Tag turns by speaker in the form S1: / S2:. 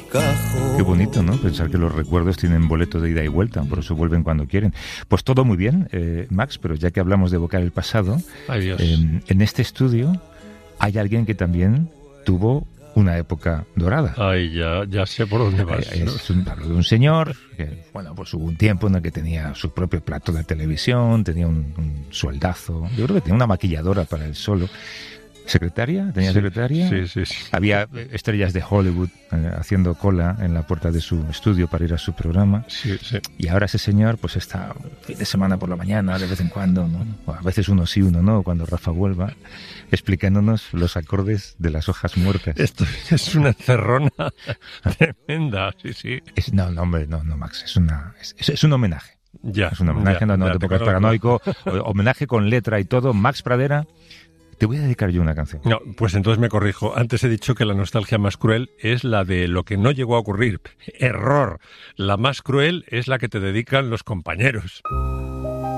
S1: cajón.
S2: Qué bonito, ¿no? Pensar que los recuerdos tienen boleto de ida y vuelta, por eso vuelven cuando quieren. Pues todo muy bien, Max, pero ya que hablamos de evocar el pasado,
S3: Ay, Dios.
S2: en este estudio hay alguien que también tuvo una época dorada.
S3: Ay, ya sé por dónde vas, ¿no?
S2: Hablo de un señor que, bueno, pues hubo un tiempo en el que tenía su propio plato de televisión, tenía un sueldazo. Yo creo que tenía una maquilladora para él solo. ¿Secretaria? ¿Tenía secretaria?
S3: Sí.
S2: Había estrellas de Hollywood haciendo cola en la puerta de su estudio para ir a su programa.
S3: Sí.
S2: Y ahora ese señor pues está fin de semana por la mañana, de vez en cuando, ¿no? O a veces uno sí, uno no, cuando Rafa vuelva, explicándonos los acordes de las hojas muertas.
S3: Esto es una encerrona tremenda, sí.
S2: No, hombre, no, Max, es un homenaje.
S3: Ya.
S2: Es un homenaje, no te pongas paranoico. Homenaje con letra y todo. Max Pradera, te voy a dedicar yo una canción.
S3: No, pues entonces me corrijo. Antes he dicho que la nostalgia más cruel es la de lo que no llegó a ocurrir. Error. La más cruel es la que te dedican los compañeros.